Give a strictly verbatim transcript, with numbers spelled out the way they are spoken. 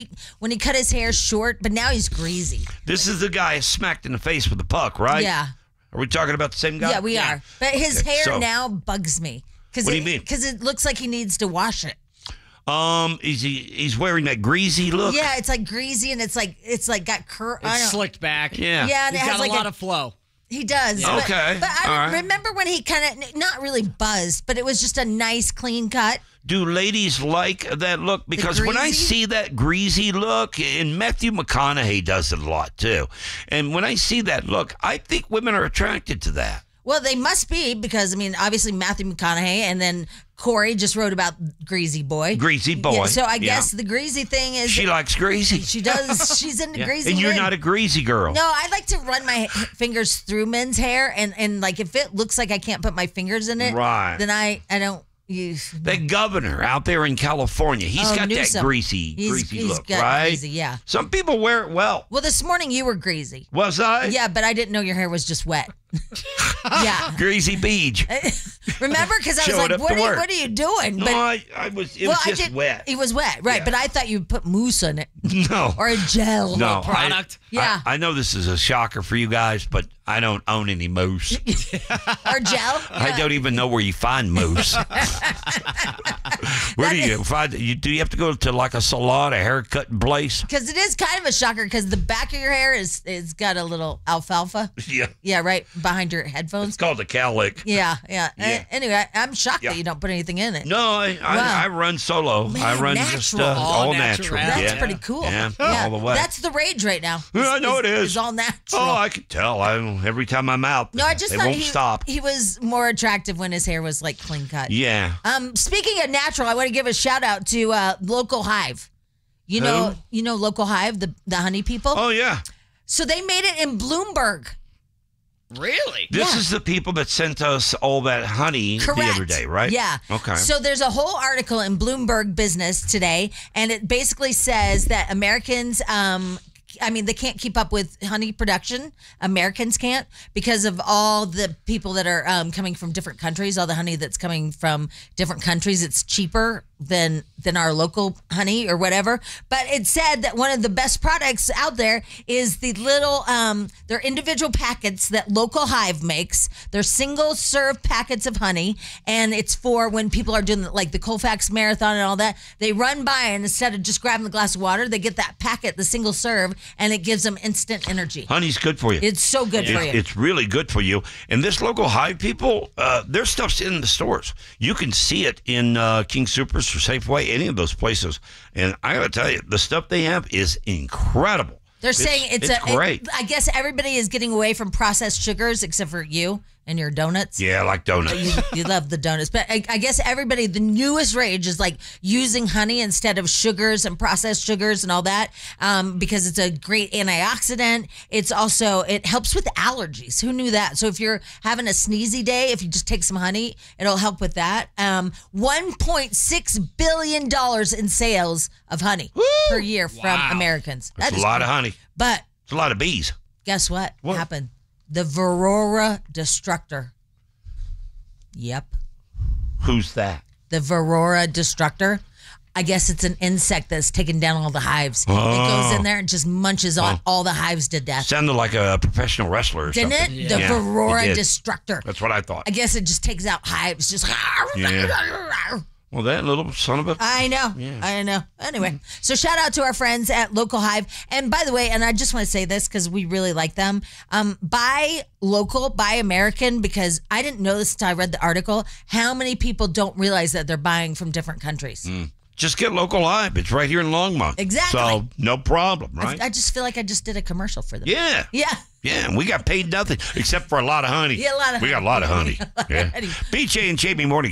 when he cut his hair short, but now he's greasy. This is the guy smacked in the face with the puck, right? Yeah. Are we talking about the same guy? Yeah, we yeah. are. But his okay, hair so, now bugs me. What do you it, mean? Because it looks like he needs to wash it. Um, is he? He's wearing that greasy look. Yeah, it's like greasy and it's like it's like got cur. It's slicked back. Yeah, yeah, and he's it has got like a lot a, of flow. He does. Yeah. But, okay, but I All right. remember when he kind of not really buzzed, but it was just a nice clean cut. Do ladies like that look? Because when I greasy? see that greasy look, and Matthew McConaughey does it a lot too, and when I see that look, I think women are attracted to that. Well, they must be because I mean, obviously Matthew McConaughey, and then Corey just wrote about Greasy Boy. Greasy Boy. Yeah, so I yeah. guess the greasy thing is She likes greasy. she does. She's into Yeah. greasy. And you're men. not a greasy girl. No, I like to run my fingers through men's hair, and, and like if it looks like I can't put my fingers in it, Right. then I I don't use. That governor out there in California, he's Oh, got Newsom. that greasy, He's- greasy he's look, got right? greasy, yeah. Some people wear it well. Well, this morning you were greasy. Was I? Yeah, but I didn't know your hair was just wet. Yeah. Greasy beach. Remember? Because I was Showed like, up what to are, you, work. what are you doing? No, I, I was. It well, was just I did, wet. It was wet, right. Yeah. But I thought you put mousse on it. No. Or a gel. No. product. I, Yeah. I, I know this is a shocker for you guys, but I don't own any moose. Or gel. I don't even know where you find moose. Where do you find you? Do you have to go to like a salon, a haircut place? Because it is kind of a shocker because the back of your hair is is got a little alfalfa. Yeah. Yeah, right behind your headphones. It's called a cowlick. Yeah, yeah. Yeah. Uh, anyway, I, I'm shocked Yeah. that you don't put anything in it. No, I, I, Wow. I run solo. Man, I run just uh, natural. all, All natural. natural. That's yeah. pretty cool. Yeah, all the way. That's the rage right now. Yeah, I know it is. It's all natural. Oh, I can tell. I every time I'm out, no, I just they thought won't he, stop. he was more attractive when his hair was like clean cut. Yeah. Um, speaking of natural, I want to give a shout out to uh, Local Hive. You know, Who? you know Local Hive, the the honey people. Oh yeah. So they made it in Bloomberg. Really? This Yeah. is the people that sent us all that honey Correct. the other day, right? Yeah. Okay. So there's a whole article in Bloomberg Business today, and it basically says that Americans, um, I mean, they can't keep up with honey production. Americans can't because of all the people that are um, coming from different countries. All the honey that's coming from different countries, it's cheaper than than our local honey or whatever. But it said that one of the best products out there is the little, um, they're individual packets that Local Hive makes. They're single serve packets of honey, and it's for when people are doing like the Colfax Marathon and all that. They run by, and instead of just grabbing the glass of water, they get that packet, the single serve, and it gives them instant energy. Honey's good for you. It's so good for you. It's, it's really good for you. And this Local Hive people, uh, their stuff's in the stores. You can see it in uh, King Supers or Safeway, any of those places. And I got to tell you, the stuff they have is incredible. They're saying it's, it's a. great. It, I guess everybody is getting away from processed sugars except for you and your donuts. Yeah, like donuts. You, you love the donuts, but I, I guess everybody, the newest rage is like using honey instead of sugars and processed sugars and all that, um, because it's a great antioxidant. It's also, it helps with allergies. Who knew that? So if you're having a sneezy day, if you just take some honey, it'll help with that. Um, one point six billion dollars in sales of honey Woo! per year from Wow. Americans. That's That a is lot cool. of honey. But It's a lot of bees. guess what, What? happened? The Varroa destructor. Yep. Who's that? The Varroa destructor. I guess it's an insect that's taken down all the hives. It goes in there and just munches on all the hives to death. Sounded like a professional wrestler or Didn't it? something. The Yeah, Varroa it did. destructor. That's what I thought. I guess it just takes out hives. Just. Well, that little son of a... I know. I know. Anyway, so shout out to our friends at Local Hive. And by the way, and I just want to say this because we really like them. Um, buy local, buy American, because I didn't know this until I read the article. How many people don't realize that they're buying from different countries? Just get Local Hive. It's right here in Longmont. Exactly. So, no problem, right? I just feel like I just did a commercial for them. yeah. Yeah. Yeah, and we got paid nothing except for a lot of honey. Yeah, a lot of We got a honey. lot of honey. A lot of Yeah. honey. B J and Jamie Morning.